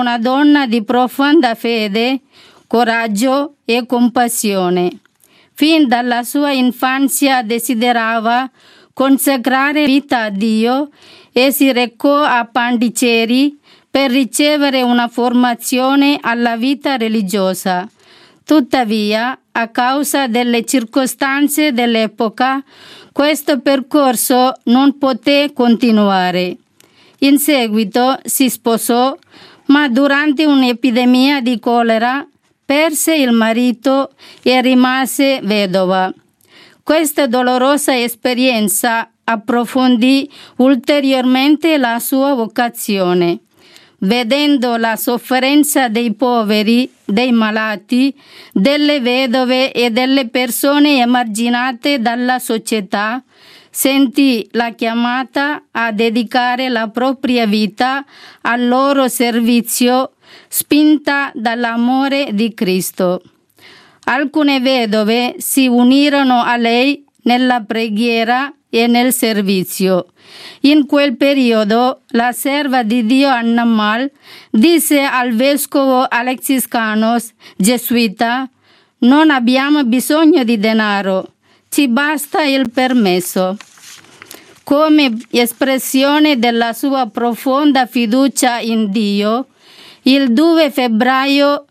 una donna di profonda fede, coraggio e compassione. Fin dalla sua infanzia desiderava consacrare vita a Dio e si recò a Pondicherry per ricevere una formazione alla vita religiosa. Tuttavia, a causa delle circostanze dell'epoca, questo percorso non poté continuare. In seguito si sposò, ma durante un'epidemia di colera perse il marito e rimase vedova. Questa dolorosa esperienza approfondì ulteriormente la sua vocazione. Vedendo la sofferenza dei poveri, dei malati, delle vedove e delle persone emarginate dalla società, sentì la chiamata a dedicare la propria vita al loro servizio, spinta dall'amore di Cristo. Alcune vedove si unirono a lei nella preghiera e nel servizio. In quel periodo la serva di Dio Anna Mal disse al vescovo Alexis Canos, gesuita: «Non abbiamo bisogno di denaro, ci basta il permesso». Come espressione della sua profonda fiducia in Dio, il 2 febbraio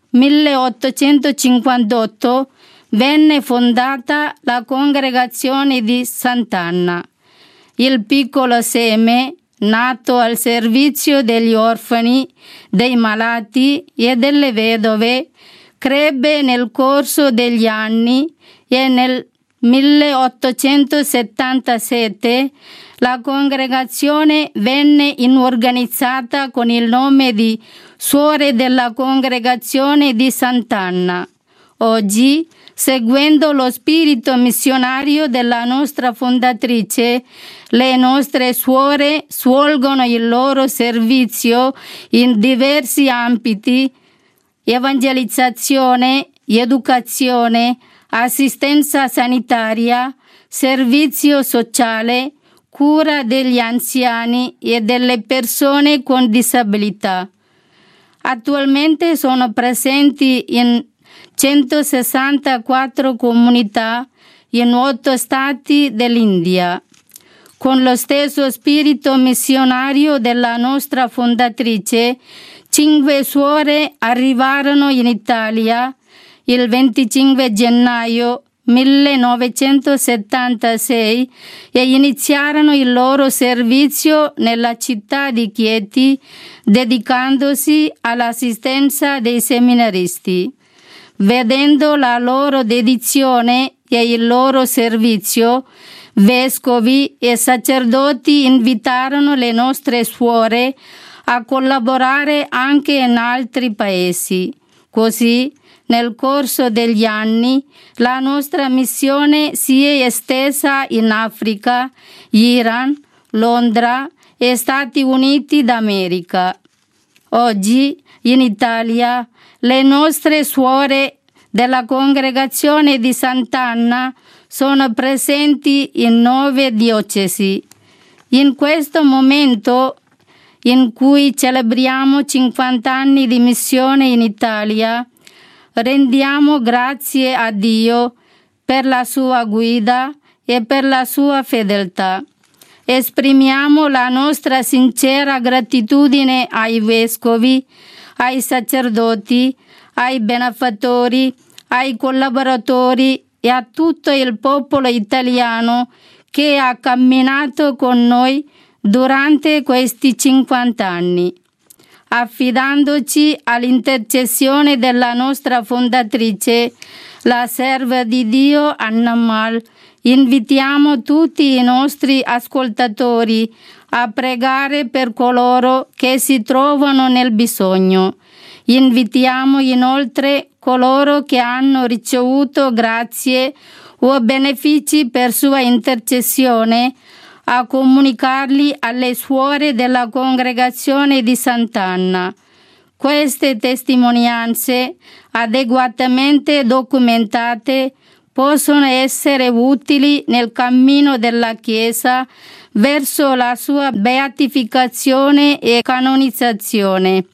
1858 venne fondata la congregazione di Sant'Anna. Il piccolo seme, nato al servizio degli orfani, dei malati e delle vedove, crebbe nel corso degli anni e nel 1877 la congregazione venne inorganizzata con il nome di Suore della Congregazione di Sant'Anna. Oggi, seguendo lo spirito missionario della nostra fondatrice, le nostre suore svolgono il loro servizio in diversi ambiti: evangelizzazione, educazione, assistenza sanitaria, servizio sociale, cura degli anziani e delle persone con disabilità. Attualmente sono presenti in 164 comunità in 8 stati dell'India. Con lo stesso spirito missionario della nostra fondatrice, 5 suore arrivarono in Italia il 25 gennaio 1976 e iniziarono il loro servizio nella città di Chieti, dedicandosi all'assistenza dei seminaristi. Vedendo la loro dedizione e il loro servizio, vescovi e sacerdoti invitarono le nostre suore a collaborare anche in altri paesi. Così, nel corso degli anni, la nostra missione si è estesa in Africa, Iran, Londra e Stati Uniti d'America. Oggi, in Italia, le nostre suore della congregazione di Sant'Anna sono presenti in 9 diocesi. In questo momento in cui celebriamo 50 anni di missione in Italia, rendiamo grazie a Dio per la sua guida e per la sua fedeltà. Esprimiamo la nostra sincera gratitudine ai vescovi, ai sacerdoti, ai benefattori, ai collaboratori e a tutto il popolo italiano che ha camminato con noi durante questi 50 anni. Affidandoci all'intercessione della nostra fondatrice, la serva di Dio Anna Mal, invitiamo tutti i nostri ascoltatori a pregare per coloro che si trovano nel bisogno. Invitiamo inoltre coloro che hanno ricevuto grazie o benefici per sua intercessione a comunicarli alle suore della congregazione di Sant'Anna. Queste testimonianze, adeguatamente documentate, possono essere utili nel cammino della Chiesa verso la sua beatificazione e canonizzazione.